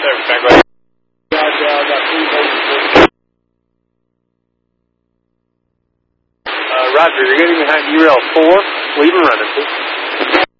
Roger, you're getting behind derail 4. Leave and run it, please.